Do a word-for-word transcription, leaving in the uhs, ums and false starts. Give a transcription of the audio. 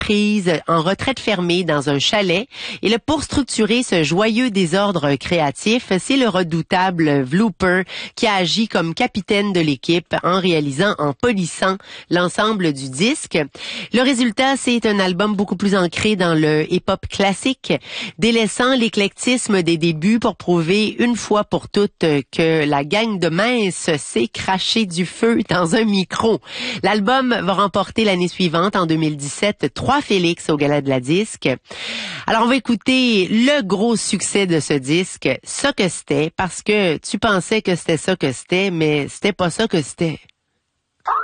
prise en retraite fermée dans un chalet. Et là, pour structurer ce joyeux désordre créatif, c'est le redoutable Vlooper qui a agi comme capitaine de l'équipe en réalisant, en polissant l'ensemble du disque. Le résultat, c'est un album beaucoup plus ancré dans le hip-hop classique, délaissant l'éclectisme des débuts pour prouver une fois pour toutes que la gang de mince sait cracher du feu dans un micro. L'album va remporter l'année suivante, en deux mille dix-sept, trois Félix au Gala de la disque. Alors, on va écouter le gros succès de ce disque, Ça que c'était, parce que tu pensais que c'était ça que c'était, mais c'était pas ça que c'était.